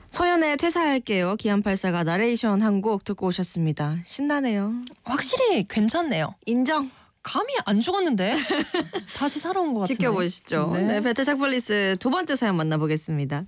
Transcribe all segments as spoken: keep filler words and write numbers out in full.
소연의 퇴사할게요. 기안팔사가 나레이션 한 곡 듣고 오셨습니다. 신나네요. 확실히 괜찮네요. 인정. 감이 안 죽었는데 다시 살아온 것 같은데. 지켜보시죠. 네, 네 배틀착플리스 두 번째 사연 만나보겠습니다.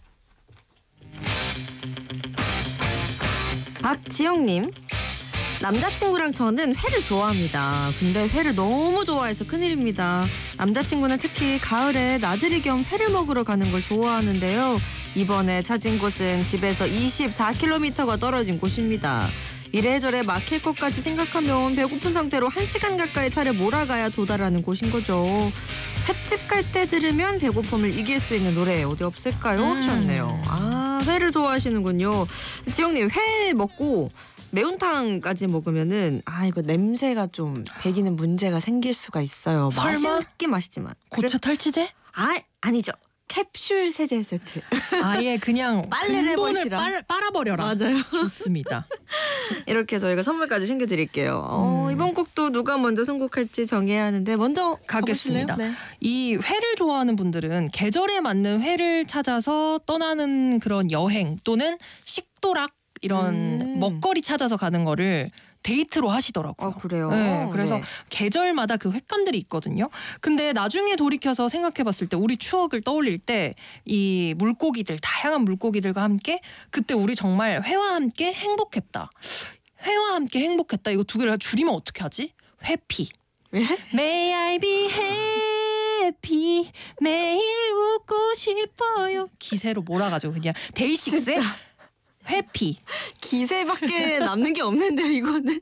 박지영님. 남자친구랑 저는 회를 좋아합니다. 근데 회를 너무 좋아해서 큰일입니다. 남자친구는 특히 가을에 나들이 겸 회를 먹으러 가는 걸 좋아하는데요. 이번에 찾은 곳은 집에서 이십사 킬로미터가 떨어진 곳입니다. 이래저래 막힐 것까지 생각하면 배고픈 상태로 한 시간 가까이 차를 몰아가야 도달하는 곳인 거죠. 횟집 갈 때 들으면 배고픔을 이길 수 있는 노래 어디 없을까요? 음. 하셨네요. 아, 회를 좋아하시는군요. 지영님, 회 먹고 매운탕까지 먹으면은 아 이거 냄새가 좀 배기는 문제가 생길 수가 있어요. 설마? 맛있긴 맛있지만. 고체 그래- 탈취제? 아 아니죠. 캡슐 세제 세트. 아예 그냥 빨래를 근본을 해버리시라. 빨, 빨아버려라. 맞아요. 좋습니다. 이렇게 저희가 선물까지 챙겨드릴게요. 어, 음. 이번 곡도 누가 먼저 선곡할지 정해야 하는데 먼저 가겠습니다. 가보실래요? 네. 이 회를 좋아하는 분들은 계절에 맞는 회를 찾아서 떠나는 그런 여행 또는 식도락 이런 음. 먹거리 찾아서 가는 거를 데이트로 하시더라고요. 어 그래요. 네, 그래서 네. 계절마다 그 횟감들이 있거든요. 근데 나중에 돌이켜서 생각해봤을 때 우리 추억을 떠올릴 때 이 물고기들 다양한 물고기들과 함께 그때 우리 정말 회와 함께 행복했다. 회와 함께 행복했다. 이거 두 개를 줄이면 어떻게 하지? 회피. 예? May I be happy. 매일 웃고 싶어요. 기세로 몰아가지고 그냥 데이식스의 진짜. 회피. 기세밖에 남는 게 없는데요. 이거는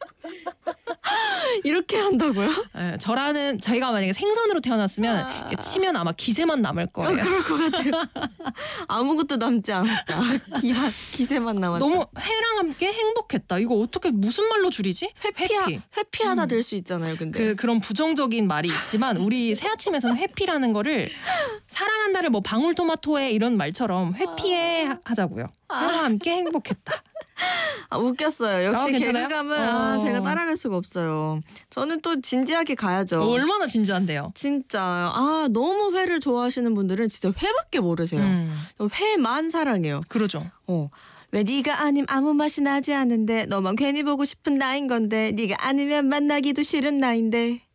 이렇게 한다고요? 예, 저라는 저희가 만약에 생선으로 태어났으면 아. 이렇게 치면 아마 기세만 남을 어, 거예요. 그럴 것 같아요. 아무것도 남지 않았다. 기만 기세만 남았다. 너무 회랑 함께 행복했다. 이거 어떻게 무슨 말로 줄이지? 회피하, 회피. 회피하다 음. 될 수 있잖아요. 근데 그 그런 부정적인 말이 있지만 우리 새아침에서는 회피라는 거를 사랑한다를 뭐 방울토마토에 이런 말처럼 회피해 하- 하자고요. 회와 함께 행복했다. 아, 웃겼어요. 역시 아, 괜찮아요? 개그감은 아, 어. 제가 따라갈 수가 없어요. 저는 또 진지하게 가야죠. 얼마나 진지한데요. 진짜 아 너무 회를 좋아하시는 분들은 진짜 회밖에 모르세요. 음, 회만 사랑해요. 그러죠. 어. 왜 네가 아님 아무 맛이 나지 않는데 너만 괜히 보고 싶은 나인 건데 네가 아니면 만나기도 싫은 나인데